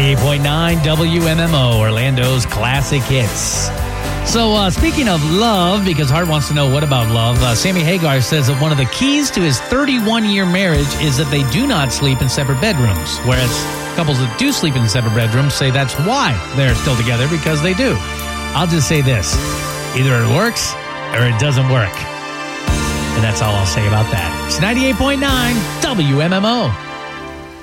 98.9 WMMO, Orlando's classic hits. So speaking of love, because Hart wants to know what about love, Sammy Hagar says that one of the keys to his 31-year marriage is that they do not sleep in separate bedrooms, whereas couples that do sleep in separate bedrooms say that's why they're still together, because they do. I'll just say this. Either it works or it doesn't work. And that's all I'll say about that. It's 98.9 WMMO.